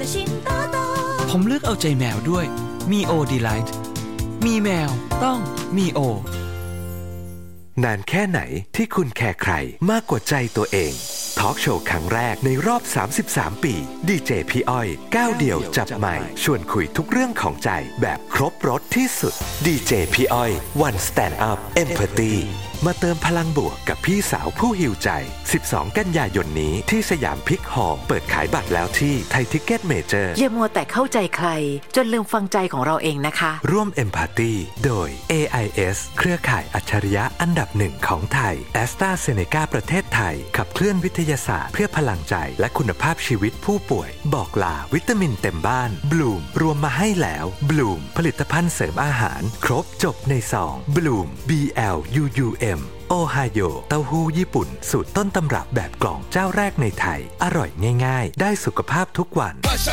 ชิ้นโตๆผมเลือกเอาใจแมวด้วยมีโอดีไลท์มีแมวต้องมีโอนานแค่ไหนที่คุณแคร์ใครมากกว่าใจตัวเองทอล์กโชว์ครั้งแรกในรอบ33ปีดีเจพี่อ้อยก้าวเดี่ยวจับไมค์ชวนคุยทุกเรื่องของใจแบบครบรสที่สุดดีเจพี่อ้อย One Stand Up Empathy มาเติมพลังบวกกับพี่สาวผู้หิวใจ12กันยายนนี้ที่สยามพิกฮอลล์เปิดขายบัตรแล้วที่ไทยทิกเก็ตเมเจอร์อย่ามัวแต่เข้าใจใครจนลืมฟังใจของเราเองนะคะร่วม Empathy โดย AIS เครือข่ายอัจฉริยะอันดับหนึ่งของไทย AstraZeneca ประเทศไทยขับเคลื่อนวิทยาศาสตร์เพื่อพลังใจและคุณภาพชีวิตผู้ป่วยบอกลาวิตามินเต็มบ้านบลูมรวมมาให้แล้วบลูมผลิตภัณฑ์เสริมอาหารครบจบในซองบลูม BLUUM โอไฮโอเต้าหู้ญี่ปุ่นสูตรต้นตำรับแบบกล่องเจ้าแรกในไทยอร่อยง่ายๆได้สุขภาพทุกวัน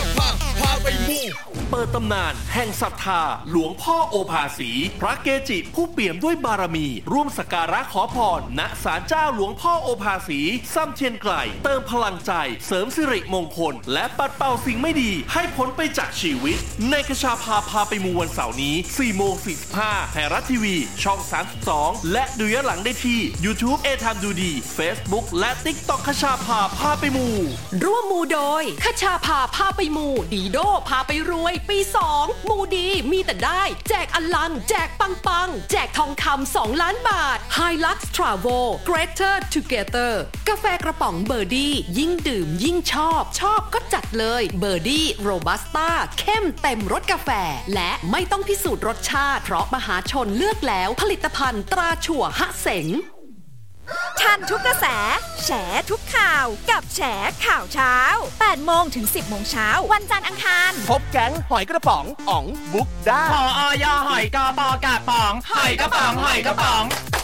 เปิดตำนานแห่งศรัทธาหลวงพ่อโอภาสีพระเกจิผู้เปี่ยมด้วยบารมีร่วมสักการะขอพรณศาลเจ้าหลวงพ่อโอภาสีซ้ำเทียนไกลเติมพลังใจเสริมสิริมงคลและปัดเป่าสิ่งไม่ดีให้พ้นไปจากชีวิตในคชาพาไปมูวันเสาร์นี้ 4:45 ไทยรัฐทีวีช่อง32และดูย้อนหลังได้ที่ YouTube เอทามดูดี Facebook และ TikTok คชาพาไปมูร่วมมูโดยคชาพาไปมูดีโดพาไปรวยปี2มูดีมีแต่ได้แจกอลังแจกปังแจกทองคำ2 ล้านบาท Hilux Travel Greater Together กาแฟกระป๋องเบอร์ดี้ยิ่งดื่มยิ่งชอบก็จัดเลยเบอร์ดี้โรบัสต้าเข้มเต็มรสกาแฟและไม่ต้องพิสูจน์รสชาติเพราะมหาชนเลือกแล้วผลิตภัณฑ์ตราชั่วฮะเสงทันทุกกระแสแฉทุกข่าวกับแฉข่าวเช้า 8 โมงถึง 10 โมงเช้าวันจันทร์อังคารพบแก๊งหอยกระป๋องอ๋องบุ๊กได้หอยหอยกระปอกระป๋องหอยกระป๋อง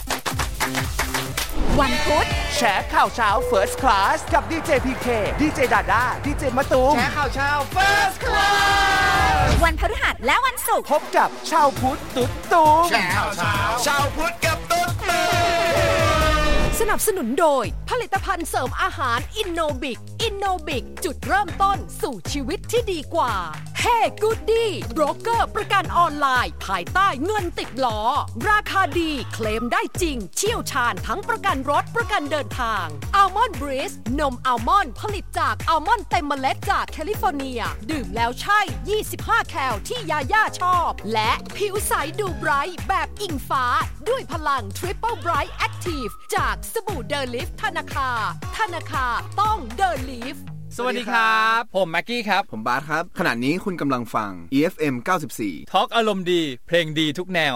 วันพุธแฉข่าวเช้า First Class กับดีเจพีเคดีเจดาด้าดีเจมะตูมแฉข่าวเช้า First Class วันพฤหัสและวันศุกร์พบกับชาวพุทธตุ๊ดตูมแฉข่าวเช้าชาวพุทธกับตุ๊ดตูมสนับสนุนโดยผลิตภัณฑ์เสริมอาหารอินโนบิกจุดเริ่มต้นสู่ชีวิตที่ดีกว่าเฮ้กูดดี้โบรกเกอร์ประกันออนไลน์ภายใต้เงินติดล้อราคาดีเคลมได้จริงเชี่ยวชาญทั้งประกันรถประกันเดินทางอัลมอนด์บริสนมอัลมอนด์ผลิตจากอัลมอนด์เต็มเมล็ดจากแคลิฟอร์เนียดื่มแล้วใช่25แคลที่ยาย่าชอบและผิวใสดูไบรท์แบบอิงฟ้าด้วยพลัง Triple Bright Active จากสบู่เดอลิฟธนาคาต้องเดอลิฟสวัสดีครับผมแม็กกี้ครับผมบาสครับขณะนี้คุณกำลังฟัง EFM 94 ทอล์กอารมณ์ดีเพลงดีทุกแนว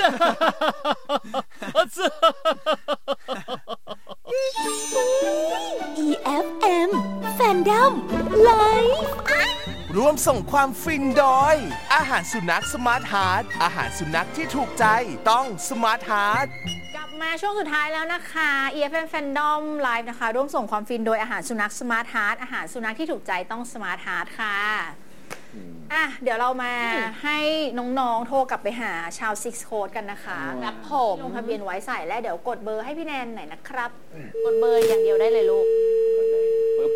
EFM Fandom Live ร่วมส่งความฟินโดยอาหารสุนัขสมาร์ทฮาร์ทอาหารสุนัขที่ถูกใจต้องสมาร์ทฮาร์ทกลับมาช่วงสุดท้ายแล้วนะคะ EFM Fandom Live นะคะร่วมส่งความฟินโดยอาหารสุนัข Smart Heart อาหารสุนัขที่ถูกใจต้อง Smart Heart ค่ะเดี๋ยวเรามาให้น้องๆโทรกลับไปหาชาว Six Code กันนะคะครับผมลงทะเบียนไว้ใส่แล้วเดี๋ยวกดเบอร์ให้พี่แนนหน่อยนะครับกดเบอร์อย่างเดียวได้เลยลูกปึ๊บ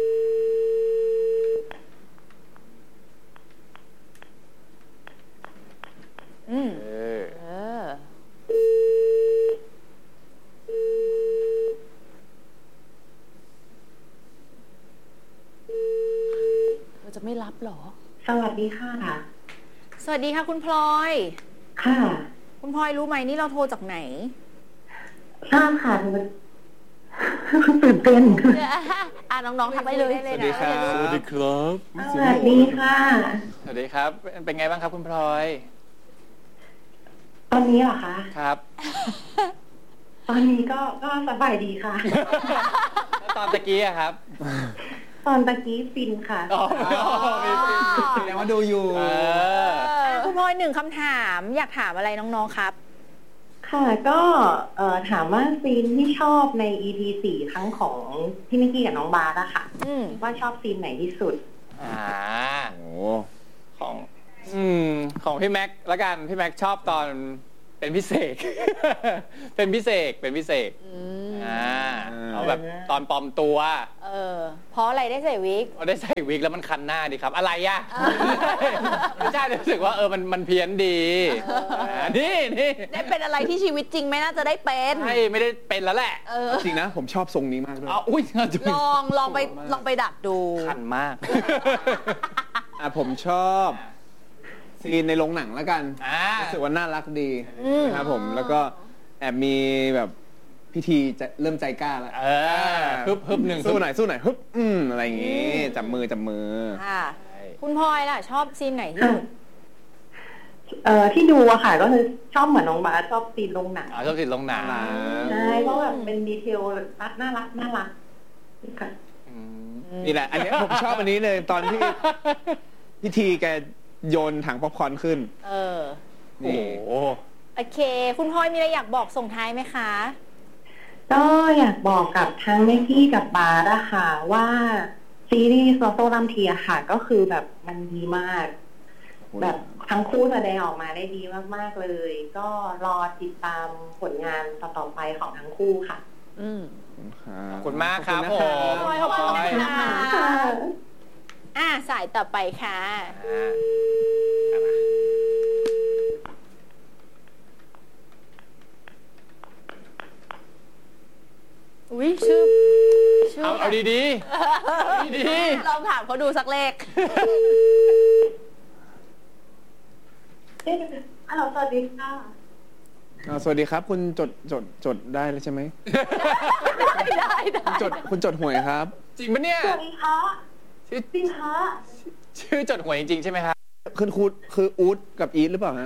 จะไม่รับหรอสวัสดีค่ะสวัสดีค่ะคุณพลอยค่ะคุณพลอยรู้ไหมนี่เราโทรจากไหนทราบค่ะตื่นเต้นน้องๆทำได้เลยสวัสดีครับสวัสดีครับสวัสดีค่ะสวัสดีครับเป็นไงบ้างครับคุณพลอยตอนนี้เหรอคะครับตอนนี้ก็สบายดีค่ะตอนตะกี้อะครับตอนตะกี้ฟินค่ะแล้วมาดูอยู่คุณพลอย1คำถามอยากถามอะไรน้องๆครับค่ะก็ถามว่าซีนที่ชอบใน EP 4 ครั้งของพี่มิกกี้กับน้องบาสอะค่ะว่าชอบซีนไหนที่สุดโอ้ของพี่แม็กละกันพี่แม็กชอบตอนเป็นพิเศษเป็นพิเศษเอาแบบตอนปลอมตัวเพราะอะไรได้ใส่วิกได้ใส่วิกแล้วมันคันหน้าดีครับอะไรอ่ะไม่ใช่รู้สึกว่ามันเพี้ยนดีนี่ได้เป็นอะไรที่ชีวิตจริงไม่น่าจะได้เป็นไม่ได้เป็นแล้วแหละจริงนะผมชอบทรงนี้มากด้วยลองไปดัดดูคันมากผมชอบซีนในโรงหนังแล้วกันรู้สึกว่าน่ารักดีนะครับผมแล้วก็แอบมีแบบพิธีจะเริ่มใจกล้าแล้วฮึบหนึ่งสู้หน่อยฮึบอะไรอย่างงี้จับมือค่ะคุณพลอยล่ะชอบซีนไหนที่ที่ดูอะค่ะก็คือชอบเหมือนน้องบาสชอบซีนโรงหนังชอบซีนโรงหนังใช่เพราะแบบเป็นดีเทลน่ารักค่ะนี่แหละอันนี้ผมชอบอันนี้เลยตอนที่พิธีแกโยนถังป๊อปคอร์นขึ้นนี่โอเคคุณพลอยมีอะไรอยากบอกส่งท้ายไหมคะก็อยากบอกกับทั้งแม่กี้กับบาสอะค่ะว่าซีรีส์โซโซลัมเทียค่ะก็คือแบบมันดีมากแบบทั้งคู่แสดงออกมาได้ดีมากๆเลยก็รอติดตามผลงานต่อไปของทั้งคู่ค่ะขอบคุณมากครับผมขอบคุณนะคะสายต่อไปค่ะอุ้ยชื่อเอาดีลองถามเขาดูสักเลขฮัลโหลสวัสดีค่ะสวัสดีครับคุณจดได้เลยใช่ไหมได้คุณจดหวยครับจริงปะเนี่ยสวัสดีค่ะจริงค่ะชื่อจดหวยจริงๆใช่ไหมครับคืออู๊ดกับอีทหรือเปล่าฮะ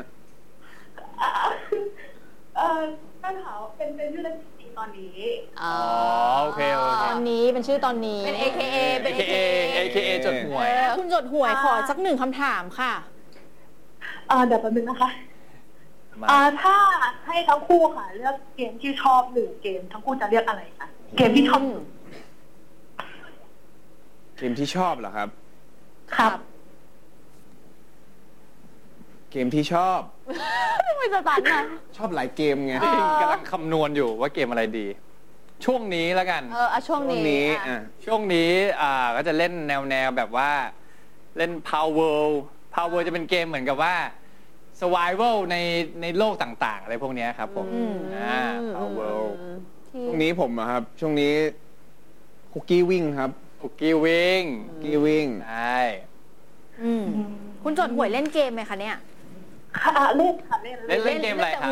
ท่านเขาเป็นชื่อเล่นจริงตอนนี้โอเคตอนนี้เป็นชื่อตอนนี้เป็น AKA จดหวยคุณจดหวยขอสัก1คำถามค่ะเดี๋ยวแป๊บนึงนะคะถ้าให้ทั้งคู่ค่ะเลือกเกมที่ชอบ1เกมทั้งคู่จะเลือกอะไรคะเกมที่ชอบเกมที่ชอบเหรอครับครับเกมที่ชอบไม่สตันนะชอบหลายเกมไงกำลังคำนวณอยู่ว่าเกมอะไรดีช่วงนี้แล้วกันช่วงนี้ก็จะเล่นแนวแบบว่าเล่น Power จะเป็นเกมเหมือนกับว่า Survival ในโลกต่างๆอะไรพวกนี้ครับผมPower ช่วงนี้ผมครับช่วงนี้คุกกี้วิ่งครับคุกกี้วิ่งใช่คุณจดหวยเล่นเกมไหมคะเนี่ยเล่นค่ะเล่นเกมอะไรครับ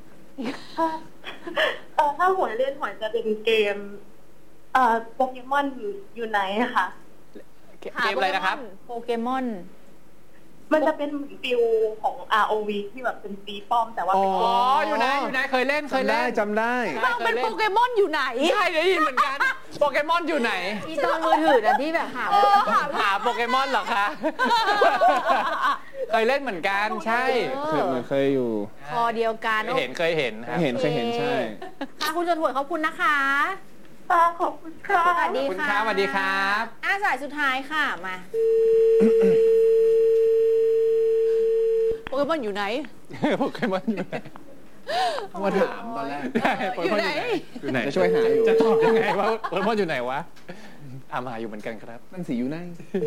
ถ้าหวยเล่นหวยจะเป็นเกมโปเกมอนอยู่ไหนค่ะเกมอะไรนะครับโปเกมอนมันจะเป็นฟิลของ ROV ที่แบบเป็นตีป้อมแต่ว่าอยู่ไหนเคยเล่นจำได้เป็นโปเกมอนอยู่ไหนใช่ได้ยินเหมือนกันโปเกมอนอยู่ไหนที่ตอนมือถือนะที่แบบหาโปเกมอนเหรอคะเคยเล่นเหมือนกันใช่เคยอยู่พอเดียวกันเคยเห็นใช่ค่ะคุณจดหวยขอบคุณนะคะขอบคุณค่ะสวัสดีค่ะสวัสดีครับสายสุดท้ายค่ะมาโปเกมอนอยู่ไหนโปเกมอนอยู่ไหนมาถามตอนแรกอยู่ไหนจะช่วยหาอยู่จะตอบยังไงว่าโปเกมอนอยู่ไหนวะหาอยู่เหมือนกันครับนั่นสิอยู่ไหน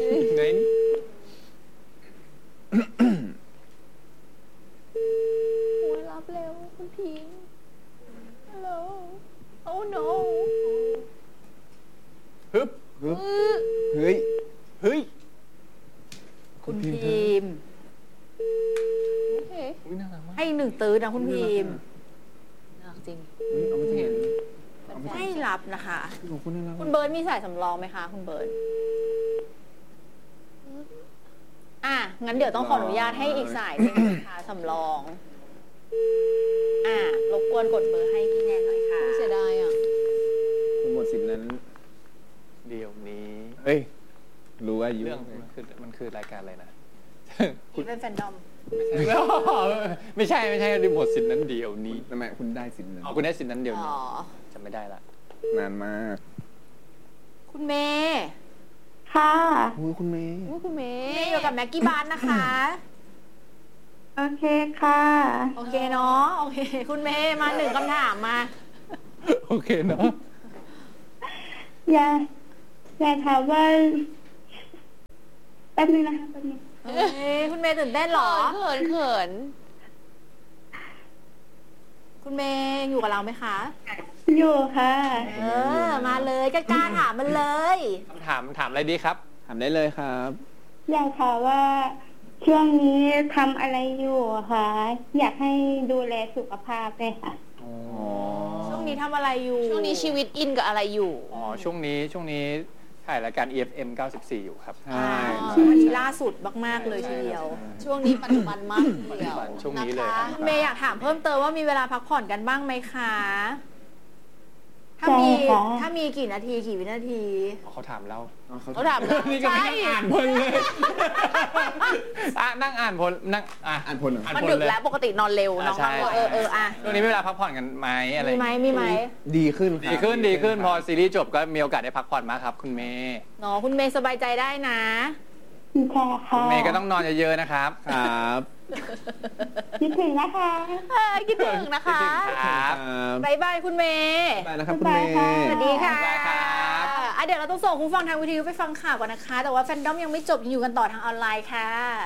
รับเร็วคุณพิงฮัลโหลโอ้ no ฮึบเฮ้ยคุณพิมให้1ตื้อนะคุณพิมน่าจริงไม่รับนะคะคุณเบิร์ดมีสายสำรองไหมคะคุณเบิร์ดงั้นเดี๋ยวต้องขออนุญาตให้อีกสายนึงนะคะสำรองรบกวนกดเบอร์ให้พี่แนนหน่อยค่ะเสียดายคุณหมดสิทธิ์นั้นเดี๋ยวนี้รู้ว่าเรื่องมันคือรายการอะไรนะคุณเป็นแฟนดอมไม่ใช่ดิหมดสิทธิ์นั้นเดี๋ยวนี้ทำไมคุณได้สิทธิ์นั้นคุณได้สิทธิ์นั้นเดี๋ยวนี้จำไม่ได้ละนานมากคุณเมย์ค่ะคุณเมย์อยู่กับแม็กกี้บาร์นะคะโอเคค่ะโอเคเนาะโอเคคุณเมย์มา1คำถามมาโอเคเนาะอยากถามว่าแป๊บนึงนะคะแป๊บนึงคุณเมย์ตื่นเต้นเหรอเขินคุณเมย์อยู่กับเราไหมคะอยู่ค่ะมาเลยกล้าถามมันเลยถามอะไรดีครับถามได้เลยครับอยากถามว่าช่วงนี้ทำอะไรอยู่คะอยากให้ดูแลสุขภาพด้วยค่ะช่วงนี้ทำอะไรอยู่ช่วงนี้ชีวิตอินกับอะไรอยู่ช่วงนี้ถ่ายรายการ EFM 94อยู่ครับใช่อันนี้ล่าสุดมากๆเลยทีเดียวช่วงนี้ปัจจุบันมากทีเดียวช่วงนี้เลยเมย์อยากถามเพิ่มเติมว่ามีเวลาพักผ่อนกันบ้างไหมคะถ้ามีกี่นาทีกี่วินาทีเขาถามเรานี่ก็ไม่อ่านพลเลยนั่งอ่านพลนั่งอ่านพลมันดึกแล้วปกตินอนเร็วน้องช่วงนี้เวลาพักผ่อนกันไหมอะไรมีไหมดีขึ้นพอซีรีส์จบก็มีโอกาสได้พักผ่อนมากครับคุณเมย์คุณเมย์สบายใจได้นะคุณเมย์ก็ต้องนอนเยอะๆนะครับคิดถึงนะคะคิดถึงนะคะบ๊ายบายคุณเมย์บ๊ายบายนะครับคุณเมย์สวัสดีค่ะเดี๋ยวเราต้องส่งคุณฟังทางวิทยุไปฟังข่าวก่อนนะคะแต่ว่าแฟนดอมยังไม่จบยังอยู่กันต่อทางออนไลน์ค่ะ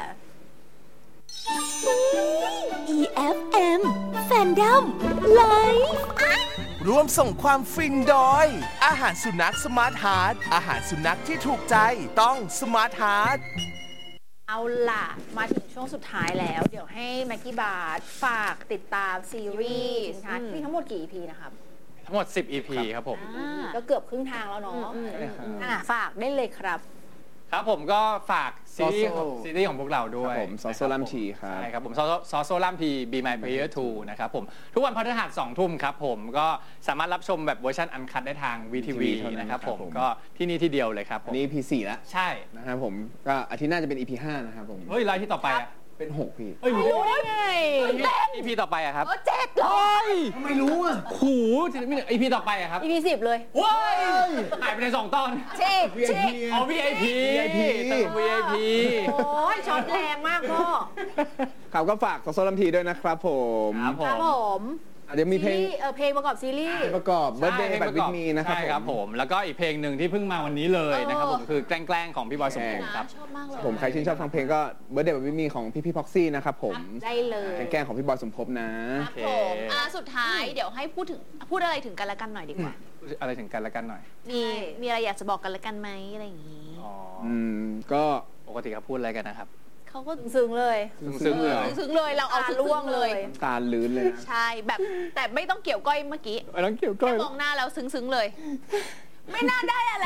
EFM แฟนดอมไลฟ์ร่วมส่งความฟินโดยอาหารสุนัขสมาร์ทฮาร์ทอาหารสุนัขที่ถูกใจต้องสมาร์ทฮาร์ทเอาล่ะมาถึงช่วงสุดท้ายแล้วเดี๋ยวให้แม็กกี้บาร์ฝากติดตามซีรีส์นะคะมีทั้งหมดกี่ EP นะครับทั้งหมด10 EP ครับผมก็เกือบครึ่งทางแล้วเนาะฝากได้เลยครับครับผมก็ฝากซีรีส์ของพวกเราด้วยผมซอโซลัมทีครับใช่ครับผมซอโซลัมที Be My Player 2 นะครับผมทุกวันพฤหัส 20:00 นครับผมก็สามารถรับชมแบบเวอร์ชันอันคัทได้ทาง VTV นะครับผมก็ที่นี่ที่เดียวเลยครับนี่ EP 4แล้วใช่นะครับผมก็อาทิตย์หน้าจะเป็น EP 5นะครับผมเฮ้ยรายที่ต่อไปเป็น6พี่รู้ได้ไง EP ต่อไปครับ 7เหรอทำไมรู้อ่ะโหEP ต่อไปครับ EP 10เลยว้ายหายไปใน2 ตอนVIP VIP โอ้ยช็อตแรงมากพ่อครับก็ฝากโซลัมทีด้วยนะครับผมครับผมเดี๋ยวมีเพลงประกอบซีรีส์ประกอบ Birthday But With Me นะครับใช่ครับผมแล้วก็อีกเพลงหนึ่งที่เพิ่งมาวันนี้เลยนะครับผมคือแกล้งของพี่บอยสมพงษ์ครับชอบมากเลยผมใครชื่นชอบฟังเพลงก็ Birthday But With Me ของพี่พ็อกซี่นะครับผมได้เลยแกล้งของพี่บอยสมภพนะครับผมสุดท้ายเดี๋ยวให้พูดอะไรถึงกันและกันหน่อยดีกว่าอะไรถึงกันและกันหน่อยมีอะไรอยากจะบอกกันและกันไหมอะไรอย่างนี้ก็ปกติเขาพูดอะไรกันนะครับเขาก็ซึ้งเลยซึ้งเลยเราเอาล่วงเลยตาลื้นเลยใช่แบบแต่ไม่ต้องเกี่ยวก้อยเมื่อกี้ไม่ต้องเกี่ยวก้อยมองหน้าแล้วซึ้งเลยไม่น่าได้อะไร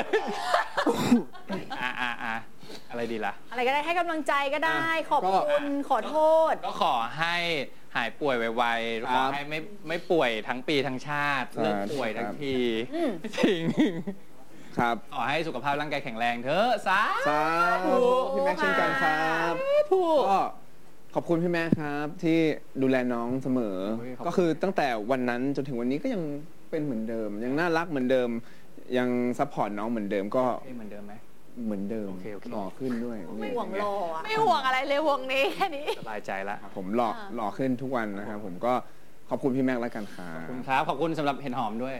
อะไรดีล่ะอะไรก็ได้ให้กำลังใจก็ได้ขอบคุณขอโทษก็ขอให้หายป่วยไวๆขอให้ไม่ป่วยทั้งปีทั้งชาติเลิกป่วยทั้งทีจริงครับขอให้สุขภาพร่างกายแข็งแรงเถอะสาธุพี่แม็กเช่นกันครับก็ขอบคุณพี่แม็กครับที่ดูแลน้องเสมอก็คือตั้งแต่วันนั้นจนถึงวันนี้ก็ยังเป็นเหมือนเดิมยังน่ารักเหมือนเดิมยังซัพพอร์ตน้องเหมือนเดิมก็เหมือนเดิมไหมเหมือนเดิมหล่อขึ้นด้วยไม่ห่วงหล่อไม่ห่วงอะไรเลยห่วงนี้แค่นี้สบายใจละผมหล่อขึ้นทุกวันนะครับผมก็ขอบคุณพี่แม็กแล้วกันครับขอบคุณครับขอบคุณสำหรับเห็นหอมด้วย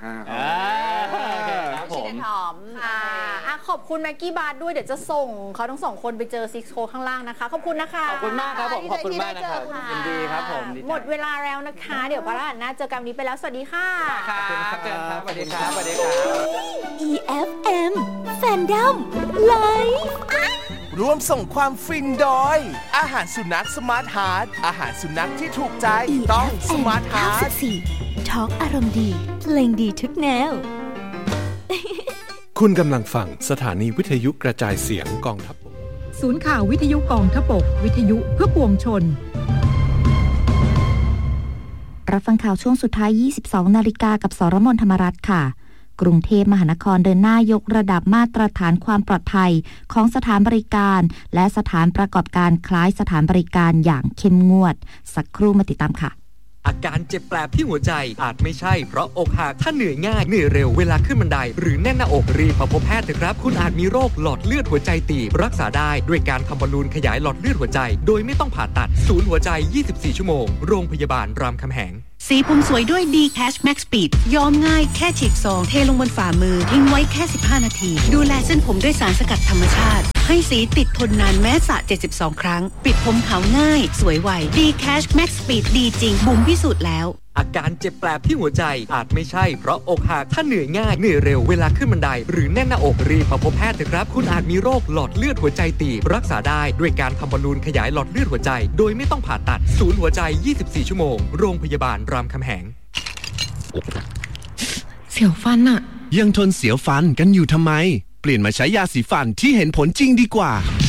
ครับผมหอมค่ะขอบคุณแม็กกี้บาร์ด้วยเดี๋ยวจะส่งเขาทั้ง2คนไปเจอซิกโคข้างล่างนะคะขอบคุณนะคะขอบคุณมากครับผมขอบคุณมากนะครับยินดีครับผมหมดเวลาแล้วนะคะเดี๋ยวพระราชหน้าเจอกันนี้ไปแล้วสวัสดีค่ะขอบคุณครับเจอกันครับสวัสดีครับสวัสดีครับ EFM Fandom Live ร่วมส่งความฟินโดยอาหารสุนัขสมาร์ทฮาร์ทอาหารสุนัขที่ถูกใจต้องสมาร์ทฮาร์ททอล์กอารมณ์ดีเพลงดีทุกแนวคุณกำลังฟังสถานีวิทยุกระจายเสียงกองทัพบกศูนย์ข่าววิทยุกองทัพบกวิทยุเพื่อปวงชนรับฟังข่าวช่วงสุดท้าย 22 นาฬิกากับสรมน ธรรมรัตน์ค่ะกรุงเทพมหานครเดินหน้ายกระดับมาตรฐานความปลอดภัยของสถานบริการและสถานประกอบการคล้ายสถานบริการอย่างเข้มงวดสักครู่มาติดตามค่ะอาการเจ็บแปลบที่หัวใจอาจไม่ใช่เพราะอกหักถ้าเหนื่อยง่ายเหนื่อยเร็วเวลาขึ้นบันไดหรือแน่นหน้าอกรีบมาพบแพทย์เถอะครับคุณอาจมีโรคหลอดเลือดหัวใจตีบรักษาได้ด้วยการทำบอลลูนขยายหลอดเลือดหัวใจโดยไม่ต้องผ่าตัดศูนย์หัวใจ24ชั่วโมงโรงพยาบาลรามคำแหงสีผมสวยด้วย D-Cash Max Speed ย้อมง่ายแค่ฉีกซองเทลงบนฝ่ามือทิ้งไว้แค่15นาทีดูแลเส้นผมด้วยสารสกัดธรรมชาติให้สีติดทนนานแม้สระ72ครั้งปิดผมขาวง่ายสวยไว D-Cash Max Speed ดีจริงบุ๋มพิสูจน์แล้วอาการเจ็บแปลบที่หัวใจอาจไม่ใช่เพราะอกหักถ้าเหนื่อยง่ายเหนื่อยเร็วเวลาขึ้นบันไดหรือแน่นหน้าอกรีบมาพบแพทย์เถอะครับคุณอาจมีโรคหลอดเลือดหัวใจตีบรักษาได้ด้วยการทำบอลลูนขยายหลอดเลือดหัวใจโดยไม่ต้องผ่าตัดศูนย์หัวใจ24ชั่วโมงโรงพยาบาลรามคำแหงเสียวฟันอะยังทนเสียวฟันกันอยู่ทำไมเปลี่ยนมาใช้ยาสีฟันที่เห็นผลจริงดีกว่า